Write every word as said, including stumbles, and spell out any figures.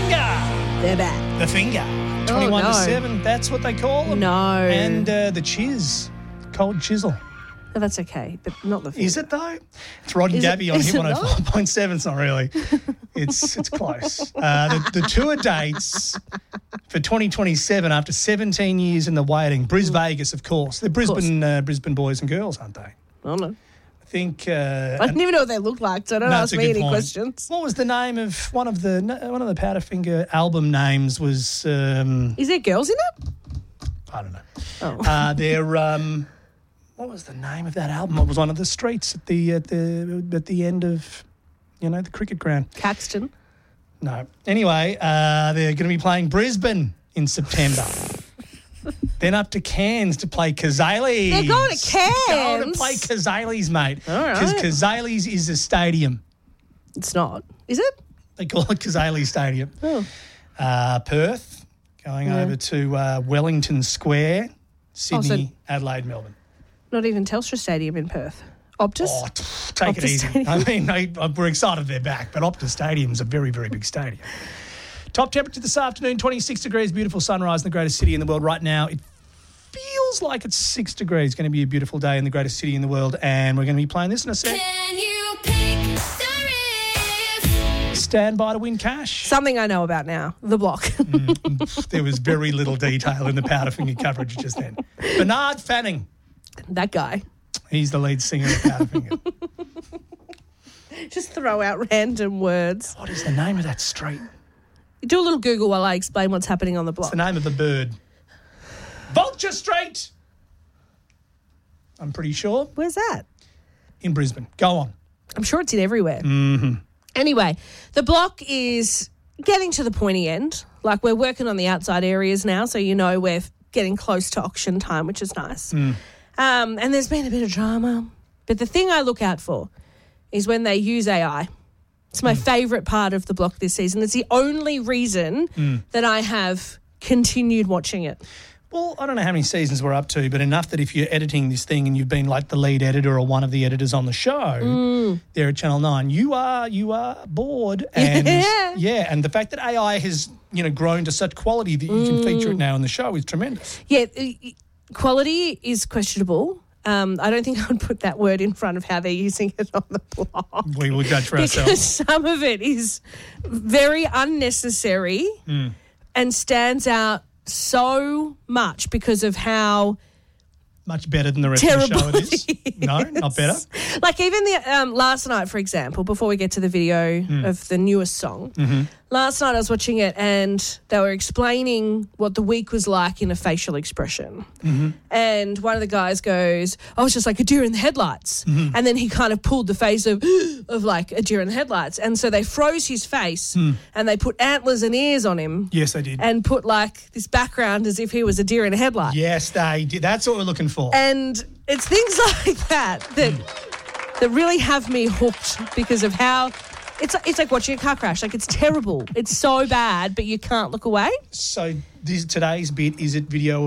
Finger. They're back. The Finger. twenty-one oh, no. to seven. That's what they call them. No. And uh, the Chiz. Cold Chisel. No, that's okay, but not the Finger. Is it though? It's Rod and Is it- Gabby on is Hit it one oh five point seven. It's not really. It's it's close. Uh, the, the tour dates for twenty twenty-seven after seventeen years in the waiting. Bris Vegas, of course. They're Brisbane uh, Brisbane boys and girls, aren't they? I don't know. I think. Uh, I didn't even know what they looked like, so don't No, ask it's a me good any point. questions. What was the name of one of the one of the Powderfinger album names? Was um, Is there girls in it? I don't know. Oh. Uh, they're um, what was the name of that album? It was one of the streets at the at the at the end of, you know, the cricket ground. Caxton. No. Anyway, uh, they're going to be playing Brisbane in September. Then up to Cairns to play Kazales. They're going to Cairns? Going to play Kazales, mate. All right. Because Kazales is a stadium. It's not. Is it? They call it Kazales Stadium. Oh. Uh, Perth, going Yeah. over to uh, Wellington Square, Sydney, Oh, Adelaide, Melbourne. Not even Telstra Stadium in Perth. Optus? Oh, t- take it Optus easy. Stadium. I mean, they, we're excited they're back, but Optus Stadium's a very, very big stadium. Top temperature this afternoon, twenty-six degrees, beautiful sunrise in the greatest city in the world right now. It feels like it's six degrees. It's going to be a beautiful day in the greatest city in the world, and we're going to be playing this in a sec. Can you pick the riff? Stand by to win cash. Something I know about now. The Block. There was very little detail in the Powderfinger coverage just then. Bernard Fanning. That guy. He's the lead singer of Powderfinger. Just throw out random words. What is the name of that street? Do a little Google while I explain what's happening on the block. It's the name of the bird. Vulture Street. I'm pretty sure. Where's that? In Brisbane. Go on. I'm sure it's in everywhere. Mm-hmm. Anyway, the block is getting to the pointy end. Like, we're working on the outside areas now, so you know we're getting close to auction time, which is nice. Mm. Um, and there's been a bit of drama. But the thing I look out for is when they use A I. It's my mm. favourite part of the block this season. It's the only reason mm. that I have continued watching it. Well, I don't know how many seasons we're up to, but enough that if you're editing this thing and you've been like the lead editor or one of the editors on the show mm. there at Channel nine, you are you are bored. And yeah. yeah, and the fact that A I has, you know, grown to such quality that you mm. can feature it now in the show is tremendous. Yeah, quality is questionable. Um, I don't think I would put that word in front of how they're using it on the blog. We will judge for because ourselves. Some of it is very unnecessary mm. and stands out so much because of how much better than the rest terrible of the show it is. It No, is. not better. Like even the um, last night, for example, before we get to the video mm. of the newest song, mm-hmm. last night I was watching it and they were explaining what the week was like in a facial expression. Mm-hmm. And one of the guys goes, I was just like a deer in the headlights. Mm-hmm. And then he kind of pulled the face of, of like a deer in the headlights. And so they froze his face mm. and they put antlers and ears on him. Yes, they did. And put like this background as if he was a deer in a headlight. Yes, they did. That's what we're looking for. And it's things like that that mm. that really have me hooked because of how it's it's like watching a car crash. Like, it's terrible. It's so bad, but you can't look away. So this, today's bit, is it video